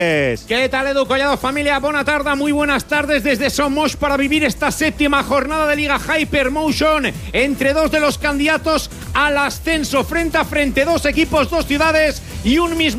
¿Qué tal, Edu Collado, familia? Bona tarda, muy buenas tardes desde Somos para vivir esta séptima jornada de Liga Hypermotion entre dos de los candidatos al ascenso, frente a frente, dos equipos, dos ciudades y un mismo